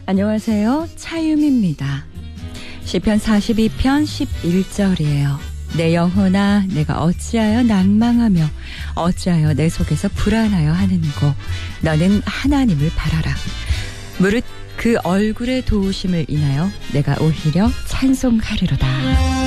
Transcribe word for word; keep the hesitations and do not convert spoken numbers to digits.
안녕하세요. 차유미입니다. 시편 사십이 편 십일 절이에요. 내 영혼아 내가 어찌하여 낭망하며 어찌하여 내 속에서 불안하여 하는고 너는 하나님을 바라라. 무릇 그 얼굴의 도우심을 인하여 내가 오히려 찬송하리로다.